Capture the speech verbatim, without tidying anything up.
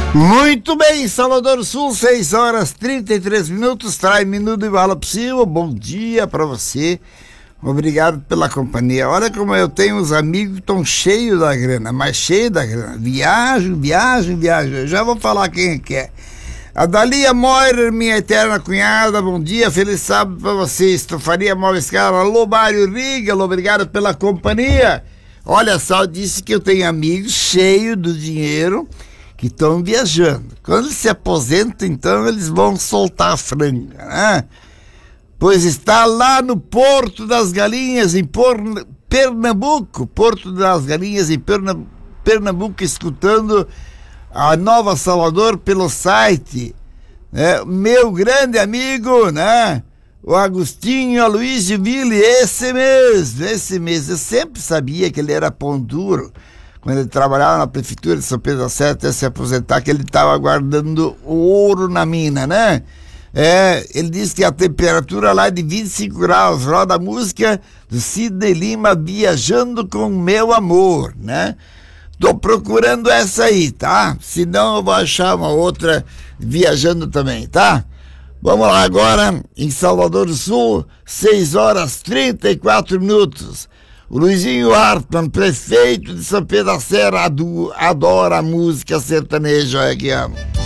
Muito bem, Salvador Sul, seis horas e trinta e três minutos, trai minuto e bala possível. Bom dia pra você, obrigado pela companhia. Olha como eu tenho uns amigos que estão cheios da grana, mas cheios da grana, viagem, viagem, viagem. Eu já vou falar quem é que é. A Dalia Moira, minha eterna cunhada, bom dia, feliz sábado pra você. Estofaria Móveis Escala, alô Mário Rigel, obrigado pela companhia. Olha só, disse que eu tenho amigos cheios do dinheiro que estão viajando. Quando eles se aposentam, então eles vão soltar a franga, né? Pois está lá no Porto das Galinhas, em Pernambuco, Porto das Galinhas, em Pernambuco, escutando a Nova Salvador pelo site, né? Meu grande amigo, né? O Agostinho Aloysio Ville, esse mesmo, esse mesmo. Eu sempre sabia que ele era pão duro, quando ele trabalhava na prefeitura de São Pedro da Serra até se aposentar, que ele estava guardando ouro na mina, né? É, ele disse que a temperatura lá é de vinte e cinco graus, roda a música do Sidney Lima, Viajando com Meu Amor, né? Tô procurando essa aí, tá? Senão eu vou achar uma outra viajando também, tá? Vamos lá agora, em Salvador do Sul, seis horas e trinta e quatro minutos. O Luizinho Hartmann, prefeito de São Pedro da Serra, adora a música sertaneja, é que amo.